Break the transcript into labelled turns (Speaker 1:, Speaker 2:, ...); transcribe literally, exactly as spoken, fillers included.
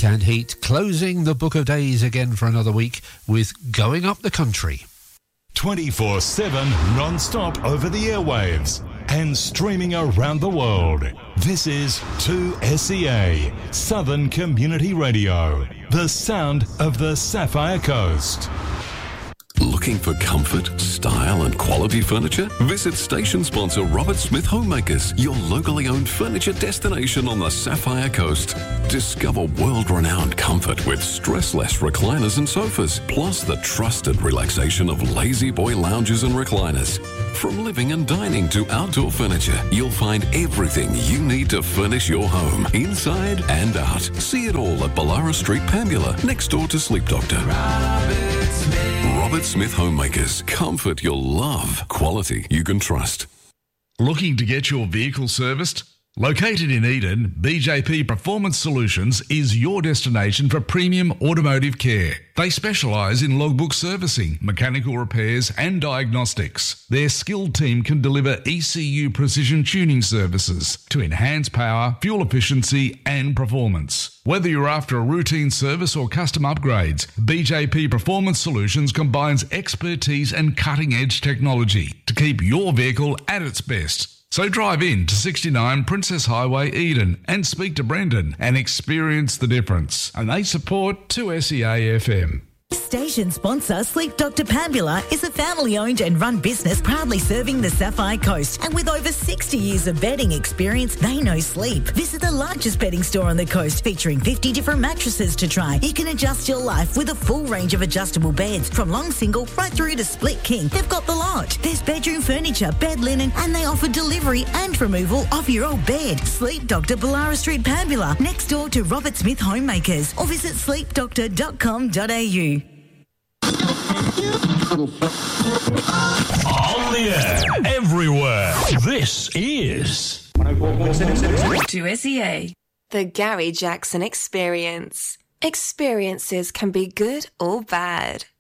Speaker 1: and Heat closing the Book of Days again for another week with Going Up the Country.
Speaker 2: twenty-four seven non-stop over the airwaves and streaming around the world. This is two S E A, Southern Community Radio, the sound of the Sapphire Coast.
Speaker 3: Looking for comfort, style and quality furniture? Visit station sponsor Robert Smith Homemakers, your locally owned furniture destination on the Sapphire Coast. Discover world-renowned comfort with stressless recliners and sofas, plus the trusted relaxation of lazy boy lounges and recliners. From living and dining to outdoor furniture, you'll find everything you need to furnish your home, inside and out. See it all at Ballara Street, Pambula, next door to Sleep Doctor. Robert Smith. Robert Smith Homemakers. Comfort you'll love. Quality you can trust.
Speaker 4: Looking to get your vehicle serviced? Located in Eden, B J P Performance Solutions is your destination for premium automotive care. They specialise in logbook servicing, mechanical repairs and diagnostics. Their skilled team can deliver E C U precision tuning services to enhance power, fuel efficiency and performance. Whether you're after a routine service or custom upgrades, B J P Performance Solutions combines expertise and cutting-edge technology to keep your vehicle at its best. So drive in to sixty-nine Princess Highway, Eden, and speak to Brendan and experience the difference. And they support two S E A F M.
Speaker 5: Station sponsor Sleep Doctor Pambula is a family-owned and run business proudly serving the Sapphire Coast. And with over sixty years of bedding experience, they know sleep. Visit the largest bedding store on the coast, featuring fifty different mattresses to try. You can adjust your life with a full range of adjustable beds, from long single right through to split king. They've got the lot. There's bedroom furniture, bed linen, and they offer delivery and removal of your old bed. Sleep Doctor, Ballara Street, Pambula, next door to Robert Smith Homemakers, or visit sleep doctor dot com dot a u.
Speaker 2: On the air, everywhere. This is
Speaker 6: two S E A. The Gary Jackson Experience. Experiences can be good or bad.